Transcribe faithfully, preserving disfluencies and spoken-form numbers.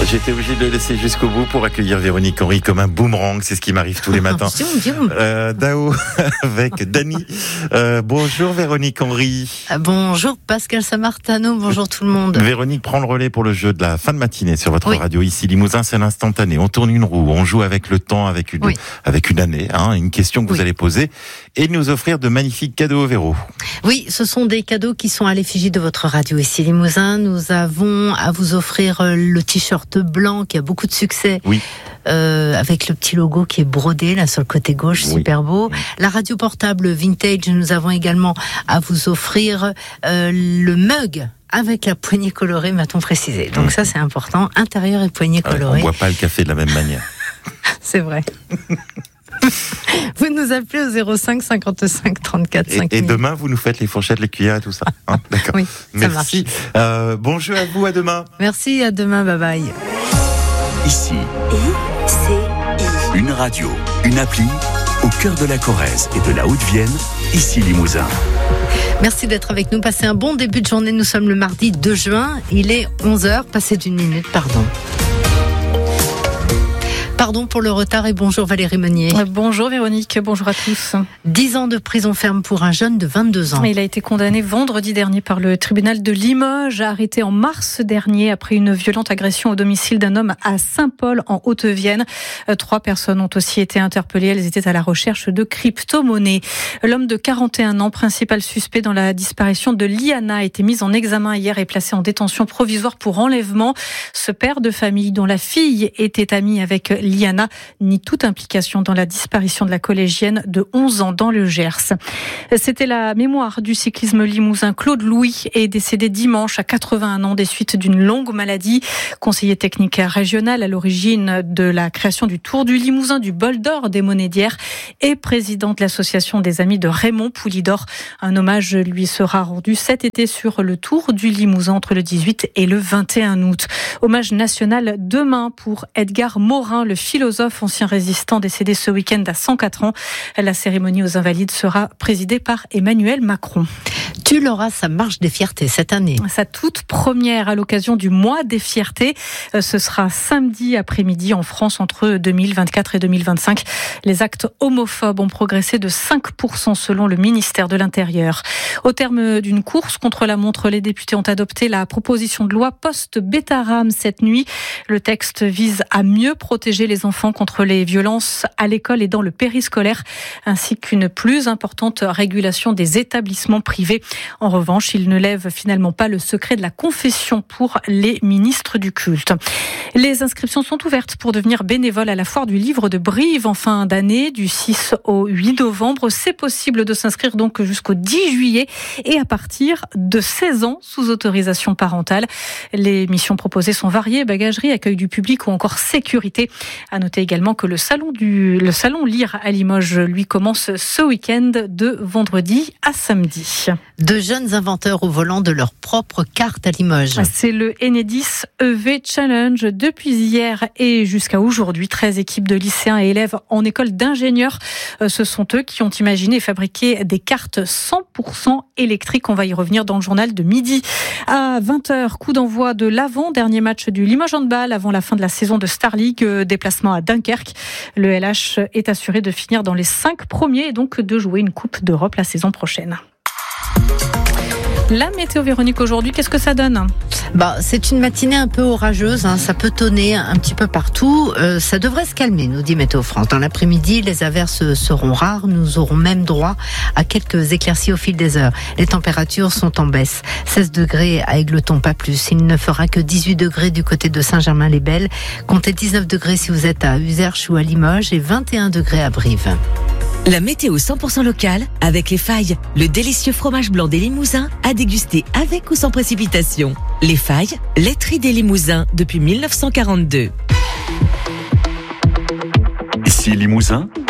J'étais obligé de le laisser jusqu'au bout pour accueillir Véronique Henry comme un boomerang. C'est ce qui m'arrive tous les matins. euh, Dao avec Dany. Euh, bonjour Véronique Henry. Bonjour Pascal Samartano. Bonjour tout le monde. Véronique prend le relais pour le jeu de la fin de matinée sur votre oui. radio. Ici Limousin, c'est l'instantané. On tourne une roue, on joue avec le temps, avec une, oui. avec une année, hein, une question que oui. vous allez poser et nous offrir de magnifiques cadeaux au Véro. Oui, ce sont des cadeaux qui sont à l'effigie de votre radio ici Limousin. Nous avons à vous offrir le t-shirt blanc qui a beaucoup de succès. Oui. Euh, avec le petit logo qui est brodé là sur le côté gauche, oui. super beau. Oui. La radio portable vintage, nous avons également à vous offrir euh, le mug avec la poignée colorée, m'a-t-on précisé. Donc mmh. ça c'est important, intérieur et poignée colorée. Ouais, on ne boit pas le café de la même manière. C'est vrai. Vous nous appelez au zéro cinq cinquante-cinq trente-quatre cinq et, et demain, vous nous faites les fourchettes, les cuillères et tout ça. Hein, d'accord. Oui, ça Merci. Euh, bon jeu à vous, à demain. Merci, à demain, bye bye. Ici, I C I. Une radio, une appli, au cœur de la Corrèze et de la Haute-Vienne, ici Limousin. Merci d'être avec nous. Passez un bon début de journée. Nous sommes le mardi deux juin. Il est onze heures. Passez d'une minute, pardon. Pardon pour le retard et bonjour Valérie Meunier. Bonjour Véronique, bonjour à tous. dix ans de prison ferme pour un jeune de vingt-deux ans. Il a été condamné vendredi dernier par le tribunal de Limoges, arrêté en mars dernier après une violente agression au domicile d'un homme à Saint-Paul en Haute-Vienne. Trois personnes ont aussi été interpellées, elles étaient à la recherche de crypto-monnaies. L'homme de quarante et un ans, principal suspect dans la disparition de Liana, a été mis en examen hier et placé en détention provisoire pour enlèvement. Ce père de famille dont la fille était amie avec Liana nie toute implication dans la disparition de la collégienne de onze ans dans le Gers. C'était la mémoire du cyclisme limousin. Claude Louis est décédé dimanche à quatre-vingt-un ans des suites d'une longue maladie. Conseiller technique régional à l'origine de la création du Tour du Limousin, du Bol d'Or des Monédières et président de l'association des amis de Raymond Poulidor. Un hommage lui sera rendu cet été sur le Tour du Limousin entre le dix-huit et le vingt et un août. Hommage national demain pour Edgar Morin, le philosophe ancien résistant décédé ce week-end à cent quatre ans. La cérémonie aux Invalides sera présidée par Emmanuel Macron. Tulle aura sa marche des fiertés cette année. Sa toute première à l'occasion du mois des fiertés. Ce sera samedi après-midi en France entre deux mille vingt-quatre et deux mille vingt-cinq. Les actes homophobes ont progressé de cinq pour cent selon le ministère de l'Intérieur. Au terme d'une course contre la montre, les députés ont adopté la proposition de loi post-Bétaram cette nuit. Le texte vise à mieux protéger les enfants contre les violences à l'école et dans le périscolaire, ainsi qu'une plus importante régulation des établissements privés. En revanche, il ne lève finalement pas le secret de la confession pour les ministres du culte. Les inscriptions sont ouvertes pour devenir bénévole à la foire du livre de Brive en fin d'année, du six au huit novembre. C'est possible de s'inscrire donc jusqu'au dix juillet et à partir de seize ans sous autorisation parentale. Les missions proposées sont variées, bagagerie, accueil du public ou encore sécurité. À noter également que le salon du, le salon Lire à Limoges, lui, commence ce week-end de vendredi à samedi. De jeunes inventeurs au volant de leur propre carte à Limoges. C'est le Enedis E V Challenge. Depuis hier et jusqu'à aujourd'hui, treize équipes de lycéens et élèves en école d'ingénieurs. Ce sont eux qui ont imaginé et fabriqué des cartes cent pour cent électriques. On va y revenir dans le journal de midi. À vingt heures, coup d'envoi de l'avant-dernier match du Limoges Handball avant la fin de la saison de Star League. Déplacement à Dunkerque. Le L H est assuré de finir dans les cinq premiers et donc de jouer une Coupe d'Europe la saison prochaine. La météo, Véronique, aujourd'hui, qu'est-ce que ça donne ? Bah, c'est une matinée un peu orageuse, hein. Ça peut tonner un petit peu partout. Euh, ça devrait se calmer, nous dit Météo France. Dans l'après-midi, les averses seront rares. Nous aurons même droit à quelques éclaircies au fil des heures. Les températures sont en baisse. seize degrés à Égletons, pas plus. Il ne fera que dix-huit degrés du côté de Saint-Germain-les-Belles. Comptez dix-neuf degrés si vous êtes à Uzerche ou à Limoges et vingt et un degrés à Brive. La météo cent pour cent locale avec Les Failles, le délicieux fromage blanc des Limousins à déguster avec ou sans précipitation. Les Failles, laiterie des Limousins depuis mille neuf cent quarante-deux. Ici Limousin,